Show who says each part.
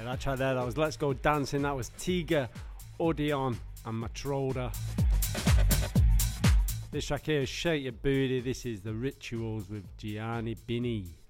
Speaker 1: that track there, that was Let's Go Dancing. That was Tiga, Odeon and Matroda. This track here is Shake Your Booty. This is The Rituals with Gianni Bini.